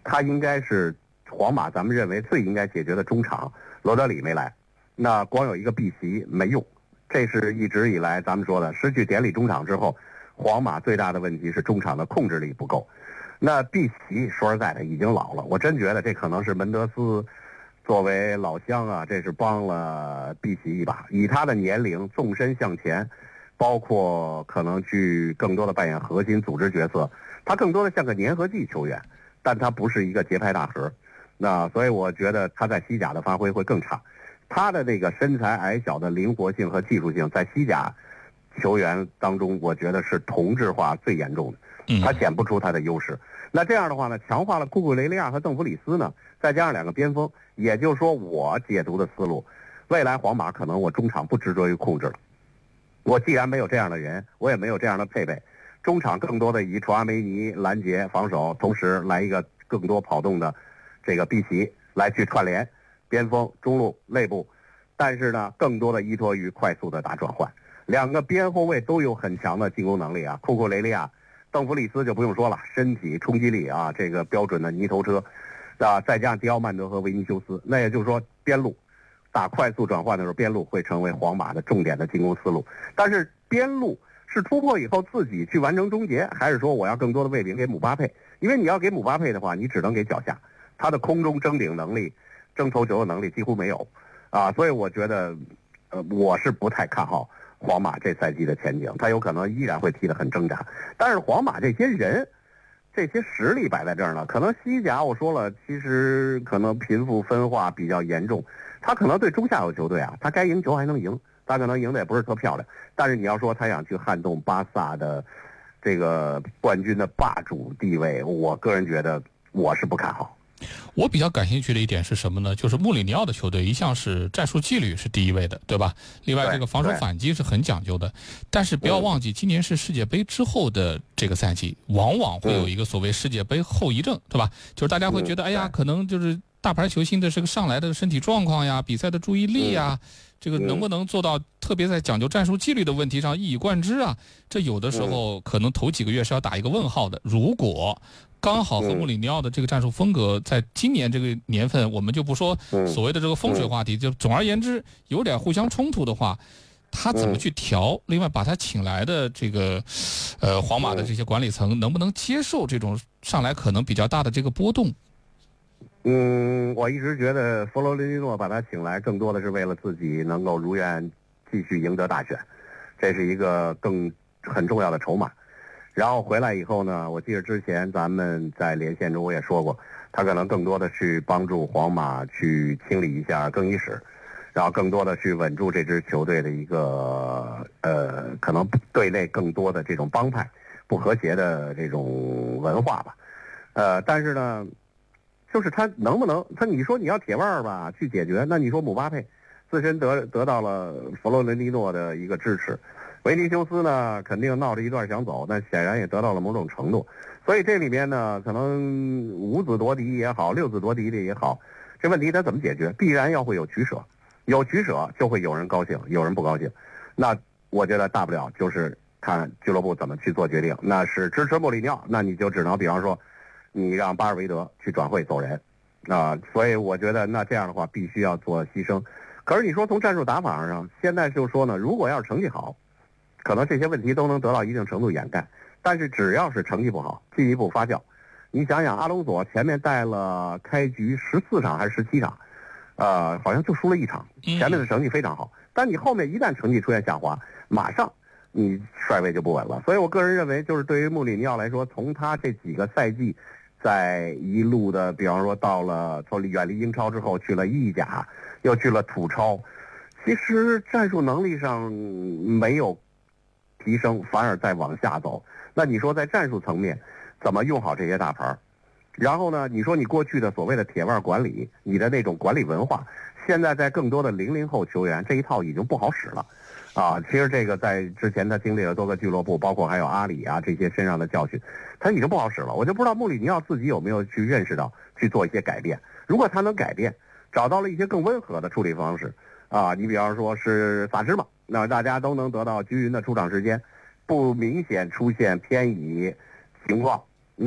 他应该是皇马咱们认为最应该解决的中场，罗德里没来，那光有一个碧玺没用，这是一直以来咱们说的，失去典礼中场之后，皇马最大的问题是中场的控制力不够。那碧玺说实在的已经老了，我真觉得这可能是门德斯作为老乡啊，这是帮了碧玺一把，以他的年龄纵身向前，包括可能去更多的扮演核心组织角色，他更多的像个粘合剂球员，但他不是一个节拍大核。那所以我觉得他在西甲的发挥会更差，他的那个身材矮小的灵活性和技术性在西甲球员当中，我觉得是同质化最严重的，他显不出他的优势。那这样的话呢，强化了库库雷利亚和邓弗里斯呢，再加上两个边锋，也就是说我解读的思路，未来皇马可能我中场不执着于控制了，我既然没有这样的人，我也没有这样的配备，中场更多的以楚阿梅尼拦截防守，同时来一个更多跑动的这个碧玺来去串联边锋、中路、内部，但是呢，更多的依托于快速的打转换。两个边后卫都有很强的进攻能力啊，库库雷利亚、邓弗里斯就不用说了，身体冲击力啊，这个标准的泥头车，啊，再加上迪奥曼德和维尼修斯，那也就是说边路打快速转换的时候，边路会成为皇马的重点的进攻思路。但是边路是突破以后自己去完成终结，还是说我要更多的喂饼给姆巴佩？因为你要给姆巴佩的话，你只能给脚下，他的空中争顶能力、争头球的能力几乎没有，啊，所以我觉得，我是不太看好皇马这赛季的前景，他有可能依然会踢得很挣扎。但是皇马这些人，这些实力摆在这儿呢，可能西甲我说了，其实可能贫富分化比较严重，他可能对中下游球队啊，他该赢球还能赢，他可能赢的也不是特漂亮，但是你要说他想去撼动巴萨的这个冠军的霸主地位，我个人觉得我是不看好。 我比较感兴趣的一点是什么呢？就是穆里尼奥的球队一向是战术纪律是第一位的，对吧？另外这个防守反击是很讲究的，但是不要忘记今年是世界杯之后的这个赛季，往往会有一个所谓世界杯后遗症，对吧？就是大家会觉得，哎呀，可能就是大牌球星的这个上来的身体状况呀，比赛的注意力呀，这个能不能做到特别在讲究战术纪律的问题上一以贯之啊？这有的时候可能头几个月是要打一个问号的。如果刚好和穆里尼奥的这个战术风格在今年这个年份，我们就不说所谓的这个风水话题，就总而言之有点互相冲突的话，他怎么去调？另外把他请来的这个皇马的这些管理层能不能接受这种上来可能比较大的这个波动？ 我一直觉得弗洛伦蒂诺把他请来更多的是为了自己能够如愿继续赢得大选，这是一个很重要的筹码。然后回来以后呢，我记得之前咱们在连线中我也说过，他可能更多的去帮助皇马去清理一下更衣室，然后更多的去稳住这支球队的一个可能队内更多的这种帮派不和谐的这种文化吧。但是呢，就是他能不能你说你要铁腕吧去解决，那你说姆巴佩自身得到了弗洛伦蒂诺的一个支持，维尼修斯呢肯定闹着一段想走，但显然也得到了某种程度，所以这里面呢可能五子夺嫡也好，六子夺嫡的也好，这问题他怎么解决，必然要会有取舍，有取舍就会有人高兴有人不高兴，那我觉得大不了就是看俱乐部怎么去做决定，那是支持穆里尼奥，那你就只能比方说你让巴尔韦德去转会走人啊，所以我觉得那这样的话必须要做牺牲。可是你说从战术打法上，现在就说呢，如果要是成绩好，可能这些问题都能得到一定程度掩盖，但是只要是成绩不好，进一步发酵，你想想阿隆索前面带了开局14场还是17场，好像就输了1场，前面的成绩非常好，但你后面一旦成绩出现下滑，马上你帅位就不稳了。所以我个人认为，就是对于穆里尼奥来说，从他这几个赛季在一路的，比方说到了从远离英超之后去了意甲，又去了土超，其实战术能力上没有提升，反而在往下走。那你说在战术层面怎么用好这些大牌？然后呢，你说你过去的所谓的铁腕管理，你的那种管理文化，现在在更多的00后球员这一套已经不好使了。啊，其实这个在之前他经历了多个俱乐部，包括还有阿里啊这些身上的教训，他已经不好使了。我就不知道穆里尼奥自己有没有去认识到去做一些改变。如果他能改变，找到了一些更温和的处理方式，啊，你比方说是萨芝嘛，那大家都能得到均匀的出场时间，不明显出现偏移情况，那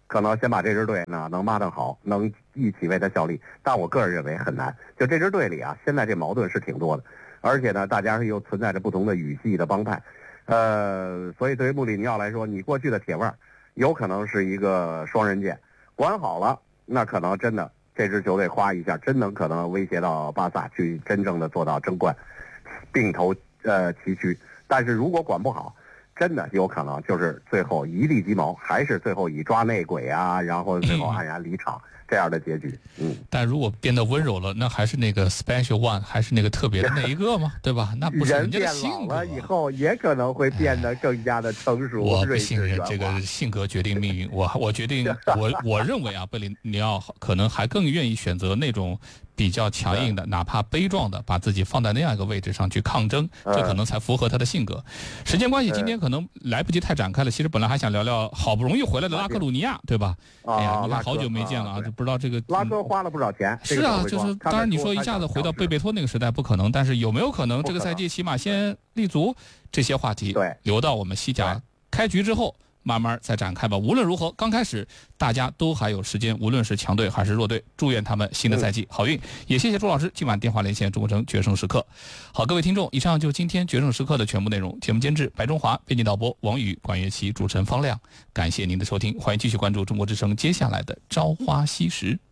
可能先把这支队呢能抹得好，能一起为他效力。但我个人认为很难。就这支队里啊，现在这矛盾是挺多的，而且呢，大家又存在着不同的语系的帮派。所以对于穆里尼奥来说，你过去的铁腕有可能是一个双刃剑，管好了，那可能真的这支球队哗一下，真能可能威胁到巴萨去真正的做到争冠，并头齐驱。但是如果管不好，真的有可能就是最后一地鸡毛，还是最后以抓内鬼啊，然后最后黯然离场这样的结局。 但如果变得温柔了，那还是那个 special one， 还是那个特别的那一个吗？对吧？那不是人家的性格。 人变老了以后，也可能会变得更加的成熟。 我不信任这个性格决定命运。我决定，我认为啊，贝里尼奥可能还更愿意选择那种比较强硬的，哪怕悲壮的，把自己放在那样一个位置上去抗争，这可能才符合他的性格。时间关系，今天可能来不及太展开了。其实本来还想聊聊好不容易回来的拉克鲁尼亚，对吧？哎呀，你看好久没见了啊，就不知道这个拉科花了不少钱。 是啊，就是当然你说一下子回到贝贝托那个时代不可能，但是有没有可能这个赛季起码先立足？这些话题留到我们西甲开局之后慢慢再展开吧。无论如何，刚开始大家都还有时间，无论是强队还是弱队，祝愿他们新的赛季好运。也谢谢朱老师今晚电话连线中国城决胜时刻。好，各位听众，以上就是今天决胜时刻的全部内容。节目监制白中华，编辑导播王宇、管乐器，主持人方亮。感谢您的收听，欢迎继续关注中国之声接下来的朝花夕拾。